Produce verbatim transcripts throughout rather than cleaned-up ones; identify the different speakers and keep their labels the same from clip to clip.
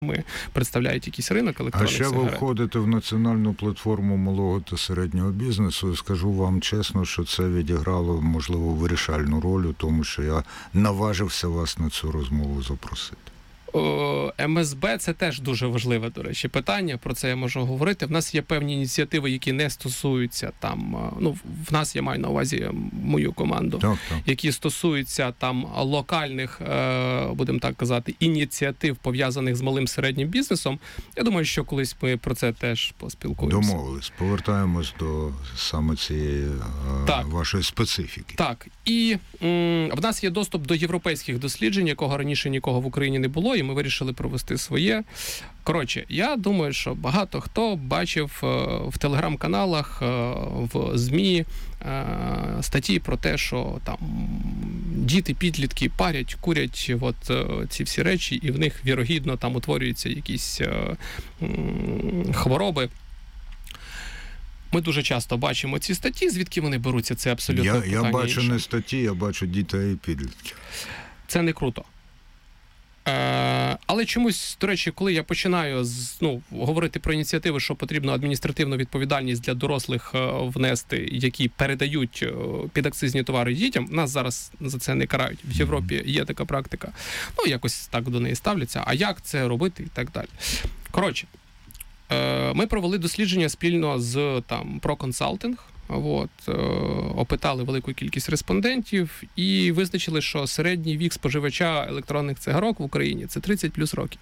Speaker 1: представляють якийсь ринок електронних
Speaker 2: сигарет. А ще ви входите в національну платформу малого та середнього бізнесу. Скажу вам чесно, що це відіграло, можливо, вирішальну роль у тому, що я наважився вас на цю розмову запросити.
Speaker 1: Ем ес бе – це теж дуже важливе, до речі, питання, про це я можу говорити. В нас є певні ініціативи, які не стосуються там, ну, в нас, я маю на увазі мою команду,
Speaker 2: так, так.
Speaker 1: які стосуються там локальних, будемо так казати, ініціатив, пов'язаних з малим середнім бізнесом. Я думаю, що колись ми про це теж поспілкуємося.
Speaker 2: Домовились. Повертаємось до саме цієї так. вашої специфіки.
Speaker 1: Так. І м, в нас є доступ до європейських досліджень, якого раніше нікого в Україні не було, і ми вирішили провести своє. Коротше, я думаю, що багато хто бачив в телеграм-каналах, в ЗМІ статті про те, що там діти, підлітки парять, курять от ці всі речі, і в них вірогідно там утворюються якісь хвороби. Ми дуже часто бачимо ці статті, звідки вони беруться, це абсолютно
Speaker 2: я,
Speaker 1: питання
Speaker 2: я бачу
Speaker 1: інше.
Speaker 2: Не статті, я бачу дітей і підлітків.
Speaker 1: Це не круто. Е, але чомусь, до речі, коли я починаю ну, говорити про ініціативи, що потрібно адміністративну відповідальність для дорослих внести, які передають підакцизні товари дітям, нас зараз за це не карають. В Європі є така практика. Ну, якось так до неї ставляться. А як це робити і так далі. Коротше, е, ми провели дослідження спільно з там ProConsulting. От, е, опитали велику кількість респондентів і визначили, що середній вік споживача електронних цигарок в Україні – це тридцять плюс років.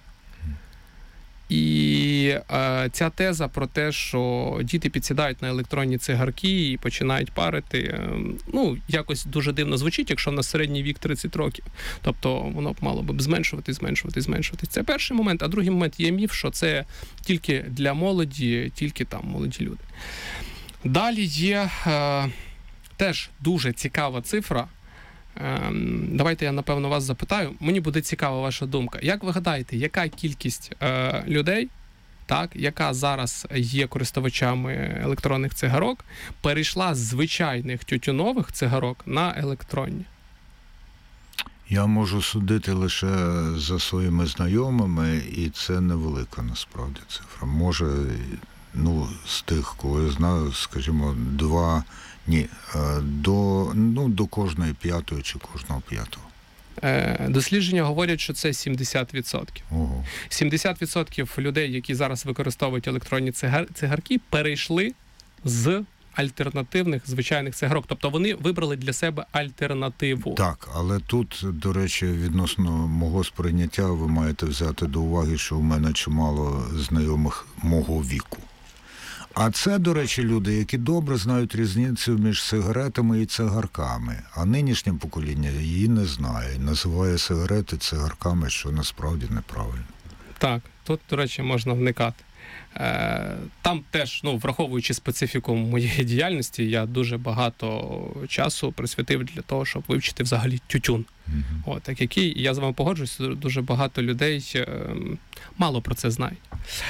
Speaker 1: І е, ця теза про те, що діти підсідають на електронні цигарки і починають парити, е, ну, якось дуже дивно звучить, якщо в нас середній вік тридцять років. Тобто воно б мало б зменшувати, зменшувати, зменшувати. Це перший момент. А другий момент є міф, що це тільки для молоді, тільки там молоді люди. Далі є е, теж дуже цікава цифра. Е, давайте я, напевно, вас запитаю. Мені буде цікава ваша думка. Як ви гадаєте, яка кількість е, людей, так, яка зараз є користувачами електронних цигарок, перейшла з звичайних тютюнових цигарок на електронні?
Speaker 2: Я можу судити лише за своїми знайомими, і це невелика насправді цифра. Може... Ну, з тих, кого я знаю, скажімо, два, ні, до, ну, до кожної п'ятої чи кожного п'ятого.
Speaker 1: Е, дослідження говорять, що це сімдесят відсотків.
Speaker 2: Ого.
Speaker 1: сімдесят відсотків людей, які зараз використовують електронні цигар, цигарки, перейшли з альтернативних звичайних цигарок. Тобто вони вибрали для себе альтернативу.
Speaker 2: Так, але тут, до речі, відносно мого сприйняття, ви маєте взяти до уваги, що у мене чимало знайомих мого віку. А це, до речі, люди, які добре знають різницю між сигаретами і цигарками. А нинішнє покоління її не знає. Називає сигарети цигарками, що насправді неправильно.
Speaker 1: Так, тут, до речі, можна вникати. Там теж, ну, враховуючи специфіку моєї діяльності, я дуже багато часу присвятив для того, щоб вивчити взагалі тютюн. Mm-hmm. От, так який, і я з вами погоджуюсь, дуже багато людей е, мало про це знають.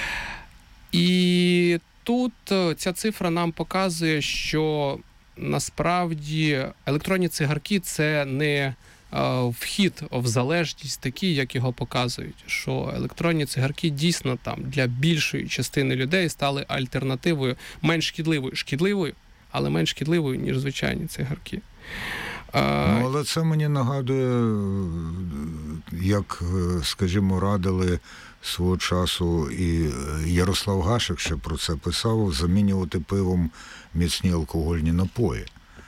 Speaker 1: І тут ця цифра нам показує, що насправді електронні цигарки – це не вхід в залежність такий, як його показують, що електронні цигарки дійсно там для більшої частини людей стали альтернативою, менш шкідливою, шкідливою, але менш шкідливою, ніж звичайні цигарки.
Speaker 2: Ну, але це мені нагадує, як, скажімо, радили свого часу, і Ярослав Гашек ще про це писав, замінювати пивом міцні алкогольні напої.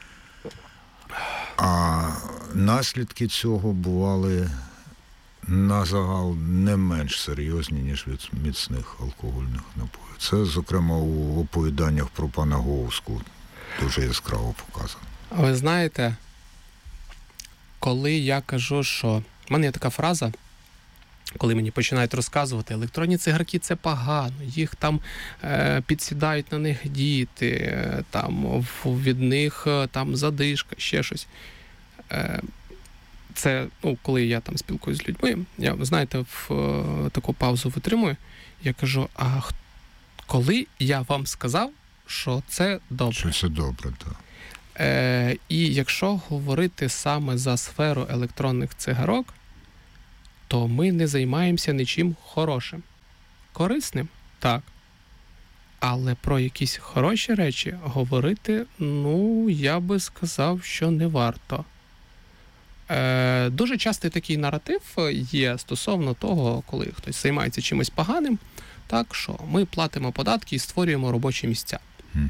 Speaker 2: А наслідки цього бували на загал не менш серйозні, ніж від міцних алкогольних напоїв. Це, зокрема, у оповіданнях про пана Говську дуже яскраво показано.
Speaker 1: Ви знаєте, коли я кажу, що... У мене є така фраза, коли мені починають розказувати, електронні цигарки – це погано, їх там е, підсідають на них діти, е, там від них е, там задишка, ще щось. Е, це, ну, коли я там спілкуюсь з людьми, я, знаєте, в е, таку паузу витримую, я кажу, а коли я вам сказав, що це добре?
Speaker 2: Що це добре, так.
Speaker 1: Е, і якщо говорити саме за сферу електронних цигарок, то ми не займаємося нічим хорошим. корисним, так. Але про якісь хороші речі говорити, ну, я би сказав, що не варто. Е, дуже частий такий наратив є стосовно того, коли хтось займається чимось поганим, так, що ми платимо податки і створюємо робочі місця.
Speaker 2: Угу.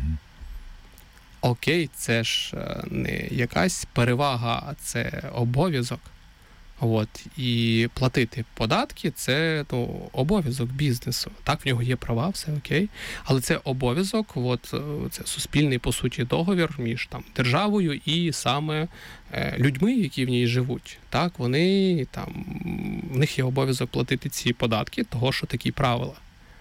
Speaker 1: Окей, це ж не якась перевага, а це обов'язок. От, і платити податки – це, ну, обов'язок бізнесу. Так, в нього є права, все окей. Але це обов'язок, от, це суспільний, по суті, договір між там, державою і саме е, людьми, які в ній живуть. Так, вони, там, в них є обов'язок платити ці податки, того, що такі правила.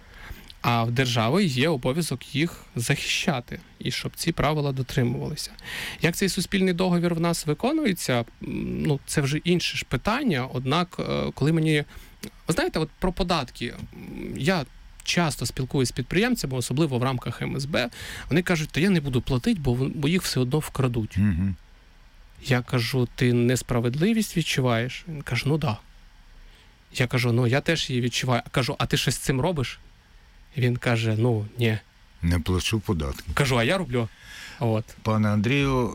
Speaker 1: А в держави є обов'язок їх захищати, і щоб ці правила дотримувалися. Як цей суспільний договір в нас виконується, ну, це вже інше ж питання. Однак, коли мені... Ви знаєте, от про податки. Я часто спілкуюся з підприємцями, особливо в рамках ем ес бе. Вони кажуть, то я не буду платити, бо, бо їх все одно вкрадуть.
Speaker 2: Угу. Я
Speaker 1: кажу, ти несправедливість відчуваєш? Він каже, ну да. Я кажу, ну я теж її відчуваю. Кажу, а ти щось з цим робиш? Він каже, ну, ні.
Speaker 2: Не плачу податки.
Speaker 1: Кажу, а я роблю. От.
Speaker 2: Пане Андрію,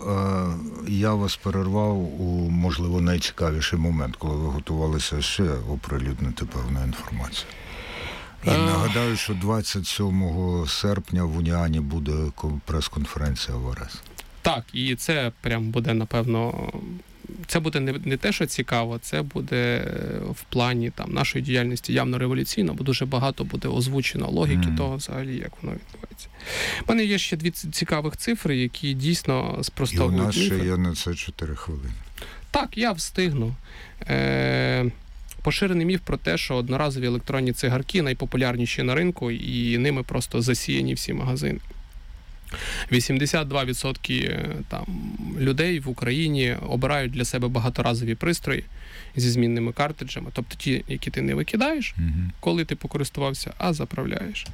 Speaker 2: я вас перервав у, можливо, найцікавіший момент, коли ви готувалися ще оприлюднити певну інформацію. І нагадаю, що двадцять сьомого серпня в Уніані буде прес-конференція в АРЕС.
Speaker 1: Так, і це прям буде, напевно, це буде не, не те, що цікаво, це буде в плані там нашої діяльності явно революційно, бо дуже багато буде озвучено логіки mm. того взагалі, як воно відбувається. У мене є ще дві цікавих цифри, які дійсно спростовують.
Speaker 2: І у нас
Speaker 1: міфи.
Speaker 2: ще є на це чотири хвилини.
Speaker 1: Так, я встигну. Е- Поширений міф про те, що одноразові електронні цигарки найпопулярніші на ринку, і ними просто засіяні всі магазини. вісімдесят два відсотки там, людей в Україні обирають для себе багаторазові пристрої зі змінними картриджами, тобто ті, які ти не викидаєш, mm-hmm. коли ти покористувався, а заправляєш.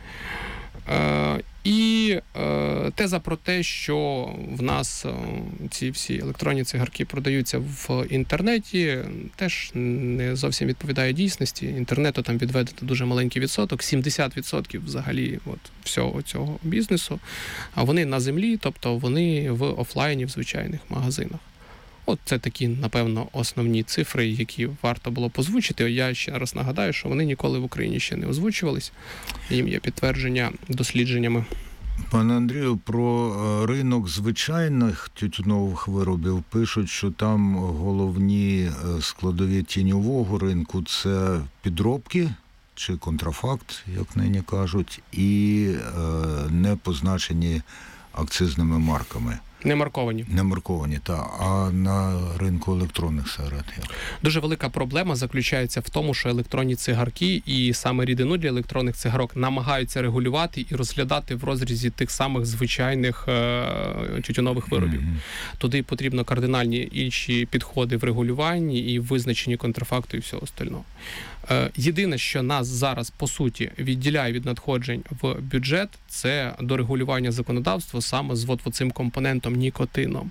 Speaker 1: Е, і е, теза про те, що в нас е, ці всі електронні цигарки продаються в інтернеті, теж не зовсім відповідає дійсності. Інтернету там відведено дуже маленький відсоток, сімдесят відсотків взагалі от, всього цього бізнесу, а вони на землі, тобто вони в офлайні, в звичайних магазинах. От це такі, напевно, основні цифри, які варто було б озвучити. Я ще раз нагадаю, що вони ніколи в Україні ще не озвучувались. Їм є підтвердження дослідженнями.
Speaker 2: Пане Андрію, про ринок звичайних тютюнових виробів пишуть, що там головні складові тіньового ринку – це підробки чи контрафакт, як нині кажуть, і не позначені акцизними марками.
Speaker 1: Не марковані.
Speaker 2: Не марковані, так. А на ринку електронних сигарет?
Speaker 1: Дуже велика проблема заключається в тому, що електронні цигарки і саме рідину для електронних цигарок намагаються регулювати і розглядати в розрізі тих самих звичайних е- тютюнових виробів. Mm-hmm. Туди потрібно кардинальні інші підходи в регулюванні і в визначенні контрафакту і всього остального. Е- єдине, що нас зараз, по суті, відділяє від надходжень в бюджет, це дорегулювання законодавства саме з от цим компонентом нікотином.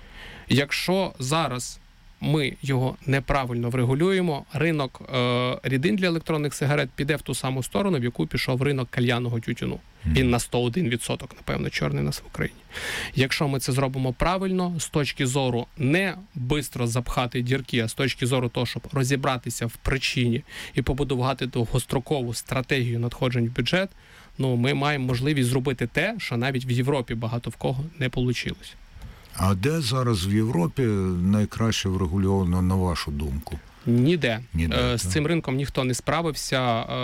Speaker 1: Якщо зараз ми його неправильно врегулюємо, ринок е, рідин для електронних сигарет піде в ту саму сторону, в яку пішов ринок кальянного тютюну. Він на сто один відсоток, напевно, чорний у нас в Україні. Якщо ми це зробимо правильно, з точки зору не бистро запхати дірки, а з точки зору того, щоб розібратися в причині і побудувати довгострокову стратегію надходжень в бюджет, ну, ми маємо можливість зробити те, що навіть в Європі багато в кого не вийшло.
Speaker 2: А де зараз в Європі найкраще врегульовано, на вашу думку?
Speaker 1: Ніде.
Speaker 2: Ніде
Speaker 1: З цим ринком ніхто не справився.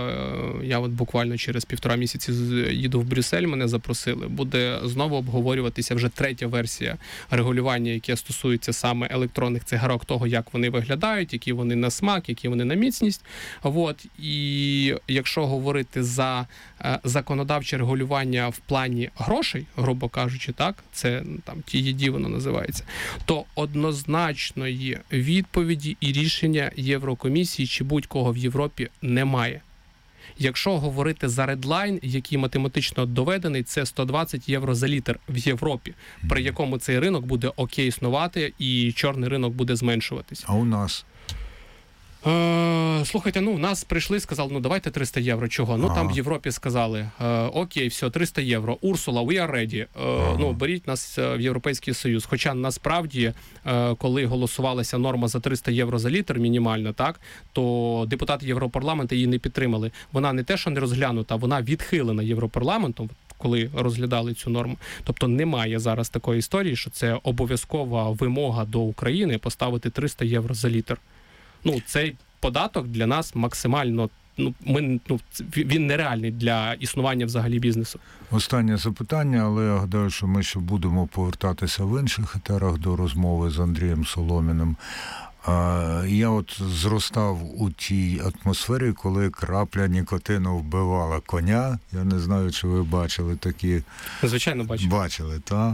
Speaker 1: Я от буквально через півтора місяці їду в Брюссель, мене запросили. Буде знову обговорюватися вже третя версія регулювання, яке стосується саме електронних цигарок, того, як вони виглядають, які вони на смак, які вони на міцність. От. І якщо говорити за законодавче регулювання в плані грошей, грубо кажучи, так, це там ті єді воно називається, то однозначної відповіді і рішення Єврокомісії чи будь-кого в Європі немає. Якщо говорити за редлайн, який математично доведений, це сто двадцять євро за літр в Європі, при якому цей ринок буде окей існувати і чорний ринок буде зменшуватись.
Speaker 2: А у нас?
Speaker 1: Е, слухайте, ну, нас прийшли, сказали, ну, давайте триста євро. Чого? Ну,
Speaker 2: Ага.
Speaker 1: там в Європі сказали, е, окей, все, триста євро. Урсула, we are ready. Е,
Speaker 2: Ага.
Speaker 1: Ну, беріть нас е, в Європейський Союз. Хоча, насправді, е, коли голосувалася норма за триста євро за літр мінімальна, так, то депутати Європарламенту її не підтримали. Вона не те, що не розглянута, вона відхилена Європарламентом, коли розглядали цю норму. Тобто немає зараз такої історії, що це обов'язкова вимога до України поставити триста євро за літр. Ну, цей податок для нас максимально, ну, ми, ну, він нереальний для існування взагалі бізнесу.
Speaker 2: Останнє запитання, але я гадаю, що ми ще будемо повертатися в інших етерах до розмови з Андрієм Соломіним. Я от зростав у тій атмосфері, коли крапля нікотину вбивала коня. Я не знаю, чи ви бачили такі...
Speaker 1: Звичайно, бачив.
Speaker 2: Бачили, так.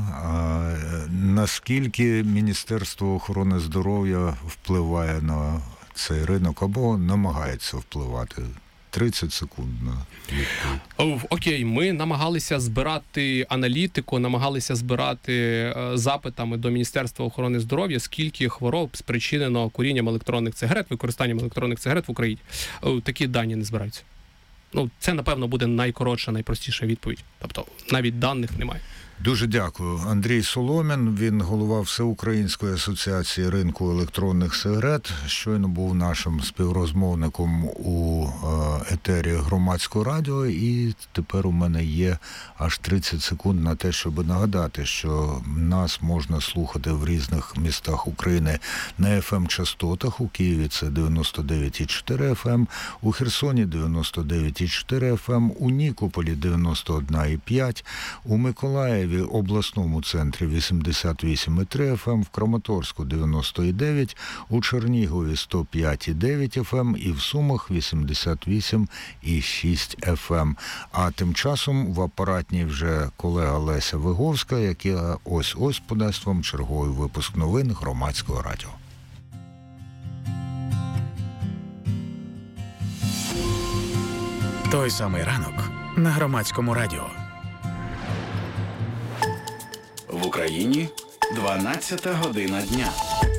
Speaker 2: Наскільки Міністерство охорони здоров'я впливає на цей ринок або намагається впливати? тридцять секунд на відповідь.
Speaker 1: Окей, ми намагалися збирати аналітику, намагалися збирати е, запитами до Міністерства охорони здоров'я, скільки хвороб спричинено курінням електронних цигарет, використанням електронних цигарет в Україні. О, такі дані не збираються. Ну, це, напевно, буде найкоротша, найпростіша відповідь. Тобто, навіть даних немає.
Speaker 2: Дуже дякую. Андрій Соломін, він голова Всеукраїнської асоціації ринку електронних сигарет. Щойно був нашим співрозмовником у етері Громадського радіо, і тепер у мене є аж тридцять секунд на те, щоб нагадати, що нас можна слухати в різних містах України на еф ем-частотах. У Києві це дев'яносто дев'ять і чотири еф ем, у Херсоні дев'яносто дев'ять і чотири еф ем, у Нікополі дев'яносто один і п'ять, у Миколаєві в обласному центрі вісімдесят вісім і три еф ем, в Краматорську дев'яносто і дев'ять, у Чернігові сто п'ять і дев'ять еф ем і в Сумах вісімдесят вісім і шість еф ем. А тим часом в апаратній вже колега Леся Виговська, яка ось-ось подасть вам черговий випуск новин Громадського радіо.
Speaker 3: Той самий ранок на Громадському радіо. В Україні дванадцята година дня.